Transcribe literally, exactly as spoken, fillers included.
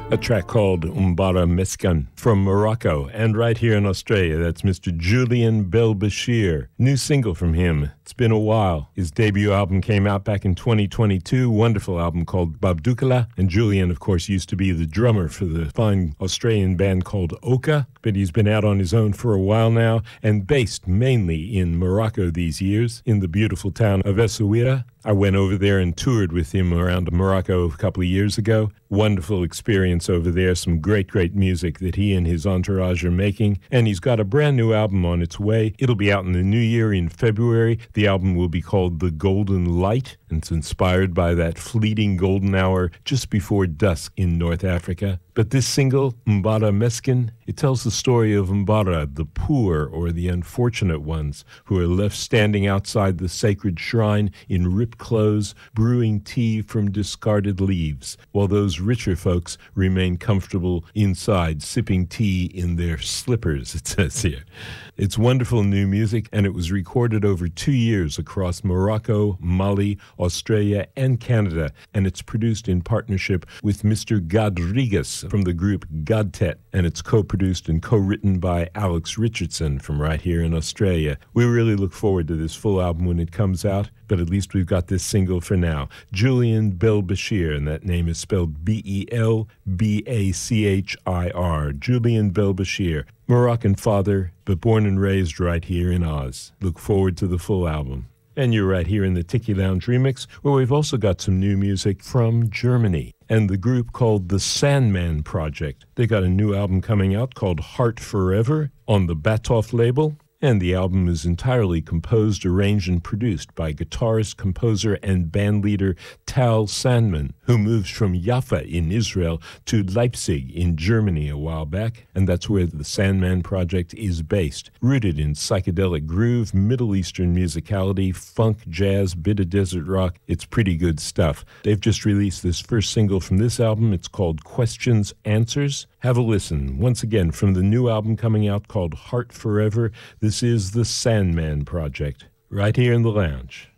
A track called Umbara Meskan from Morocco, and right here in Australia, that's Mister Julian Belbashir. New single from him. It's been a while. His debut album came out back in twenty twenty-two, wonderful album called Babdukala, and Julian, of course, used to be the drummer for the fine Australian band called Oka, but he's been out on his own for a while now, and based mainly in Morocco these years, in the beautiful town of Essaouira. I went over there and toured with him around Morocco a couple of years ago. Wonderful experience over there. Some great, great music that he and his entourage are making. And he's got a brand new album on its way. It'll be out in the new year in February. The album will be called The Golden Light, and it's inspired by that fleeting golden hour just before dusk in North Africa. But this single, Umbara Meskin, it tells the story of Umbara, the poor or the unfortunate ones who are left standing outside the sacred shrine in ripped clothes, brewing tea from discarded leaves, while those richer folks remain comfortable inside, sipping tea in their slippers, it says here. It's wonderful new music, and it was recorded over two years across Morocco, Mali, Australia, and Canada, and it's produced in partnership with Mister Godriguez from the group Godtet, and it's co-produced and co-written by Alex Richardson from right here in Australia. We really look forward to this full album when it comes out, but at least we've got this single for now. Julian Belbashir, and that name is spelled B E L B A C H I R. Julian Belbashir, Moroccan father, but born and raised right here in Oz. Look forward to the full album. And you're right here in the Tiki Lounge remix, where we've also got some new music from Germany and the group called the Sandman Project. They got a new album coming out called Heart Forever on the Batoff label. And the album is entirely composed, arranged, and produced by guitarist, composer, and bandleader Tal Sandman, who moves from Jaffa in Israel to Leipzig in Germany a while back, and that's where the Sandman Project is based. Rooted in psychedelic groove, Middle Eastern musicality, funk, jazz, bit of desert rock, it's pretty good stuff. They've just released this first single from this album. It's called Questions, Answers. Have a listen. Once again, from the new album coming out called Heart Forever, this is the Sandman Project, right here in the lounge.